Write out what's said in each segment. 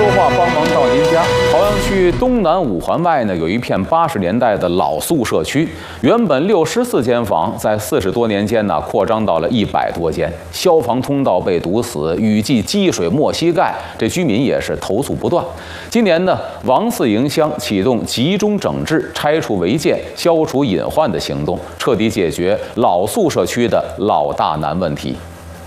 话帮忙到您家。朝阳区东南5环外呢，有一片80年代的老宿舍区，原本64间房，在40多年间呢，扩张到了100多间，消防通道被堵死，雨季积水没膝盖，这居民也是投诉不断。今年呢，王四营乡启动集中整治、拆除违建、消除隐患的行动，彻底解决老宿舍区的老大难问题。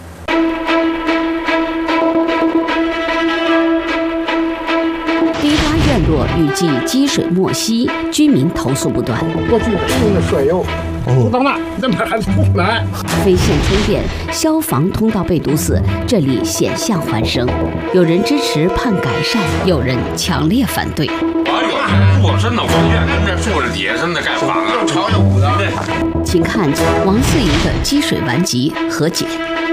低洼院落雨季积水没膝，居民投诉不断。 过去使用的舍友，到那根本还出不来。 非线充电，消防通道被堵死，这里险象环生。有人支持盼改善，有人强烈反对。 我真的，我愿跟这住着底下真的盖房啊，朝着鼓的。 请看王四营的积水顽疾和解。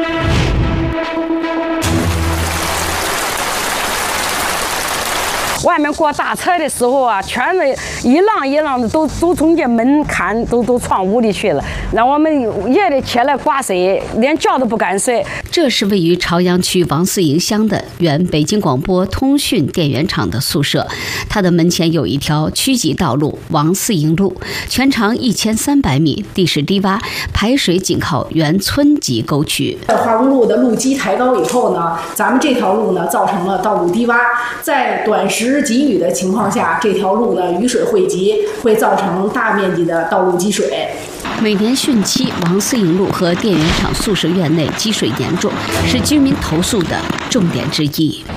外面过大车的时候啊，全是一浪一浪的都从这门看都闯屋里去了，让我们夜里起来刮水，连觉都不敢睡。 这是位于朝阳区王四营乡的原北京广播通讯电源厂的宿舍，它的门前有一条区级道路王四营路，全长1300米，地势低洼，排水仅靠原村级沟渠。 华容路的路基抬高以后呢，咱们这条路呢造成了道路低洼，在短时急雨的情况下，这条路呢雨水汇集，会造成大面积的道路积水。 每年汛期，王四营路和电源厂宿舍院内积水严重，是居民投诉的重点之一。